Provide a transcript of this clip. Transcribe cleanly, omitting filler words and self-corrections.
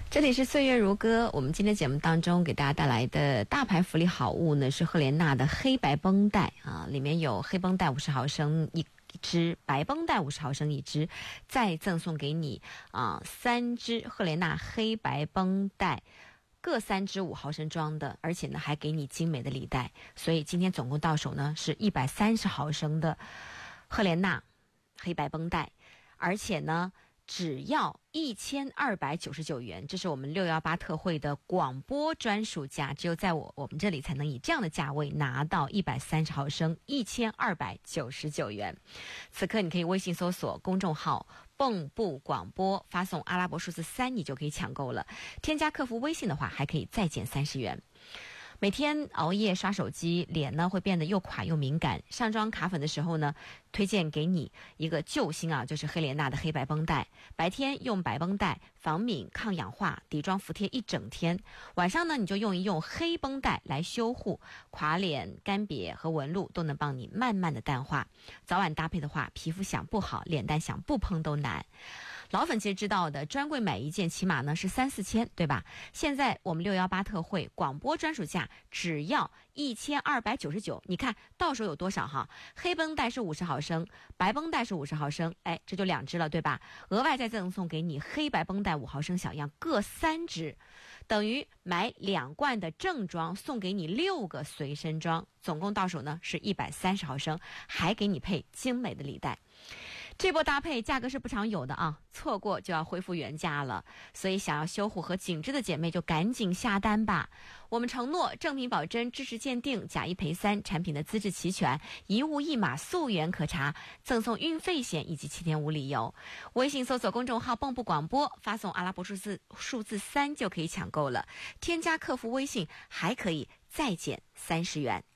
这里是岁月如歌，我们今天节目当中给大家带来的大牌福利好物呢是赫莲娜的黑白绷带啊，里面有黑绷带50毫升一支，白绷带50毫升一支，再赠送给你3支赫莲娜黑白绷带，各3支5毫升装的，而且呢还给你精美的礼袋，所以今天总共到手呢是130毫升的赫莲娜黑白绷带，而且呢只要1299元，这是我们618特惠的广播专属价，只有在我们这里才能以这样的价位拿到130毫升1299元。此刻你可以微信搜索公众号蚌埠广播，发送阿拉伯数字3，你就可以抢购了。添加客服微信的话，还可以再减30元。每天熬夜刷手机，脸呢会变得又垮又敏感。上妆卡粉的时候呢，推荐给你一个救星啊，就是赫莲娜的黑白绷带。白天用白绷带，防敏、抗氧化、底妆服帖一整天。晚上呢，你就用一用黑绷带来修护，垮脸、干瘪和纹路都能帮你慢慢的淡化。早晚搭配的话，皮肤想不好，脸蛋想不嘭都难。老粉其实知道的，专柜买一件起码呢是3、4千，对吧？现在我们618特惠广播专属价只要1299，你看到手有多少哈？黑绷带是50毫升，白绷带是50毫升，哎，这就2支了，对吧？额外再赠送给你黑白绷带5毫升小样各3支，等于买2罐的正装送给你6个随身装，总共到手呢是130毫升，还给你配精美的礼袋。这波搭配价格是不常有的啊，错过就要恢复原价了，所以想要修护和紧致的姐妹就赶紧下单吧。我们承诺正品保真，支持鉴定，假1赔3，产品的资质齐全，一物一码，溯源可查，赠送运费险以及7天无理由。微信搜索公众号蚌埠广播，发送阿拉伯数字3就可以抢购了。添加客服微信还可以再减30元。